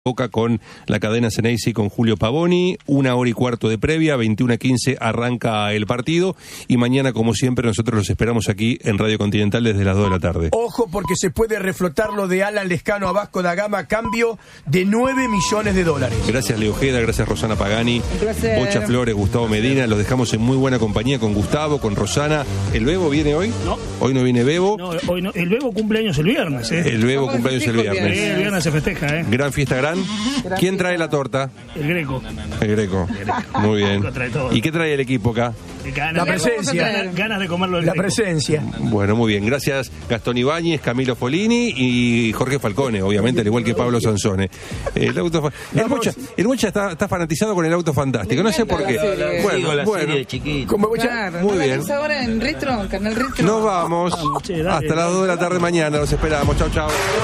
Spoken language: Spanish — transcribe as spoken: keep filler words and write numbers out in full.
Boca con la cadena Ceneice con Julio Pavoni, una hora y cuarto de previa, veintiuno a quince arranca el partido y mañana, como siempre, nosotros los esperamos aquí en Radio Continental desde las dos de la tarde. Ojo, porque se puede reflotar lo de Alan Lescano a Vasco da Gama a cambio de nueve millones de dólares. Gracias Leo Ojeda, gracias Rosana Pagani, Bocha Flores, Gustavo Medina, los dejamos en muy buena compañía con Gustavo, con Rosana. ¿El Bebo viene hoy? No. Hoy no viene Bebo. No, hoy no. El Bebo cumpleaños el viernes, ¿eh? El Bebo cumpleaños el viernes. Sí, el viernes se festeja, ¿eh? Gran fiesta gran. ¿Quién trae la torta? El Greco. El Greco. Muy bien. ¿Y qué trae el equipo acá? Ganas, la presencia. Ganas, ganas de comerlo el La Greco. presencia. Bueno, muy bien. Gracias Gastón Ibáñez, Camilo Folini y Jorge Falcone, obviamente, al igual que Pablo Sansone. El auto, el Mocha, el Mocha está, está fanatizado con el auto fantástico. No sé por qué. Bueno, bueno. Como Bocha. Claro, Muy ¿no bien. ahora en Retro, en Canal Retro? Nos vamos. Vamos, che, dale. Hasta las dos de la tarde mañana. Los esperamos. Chau, chau.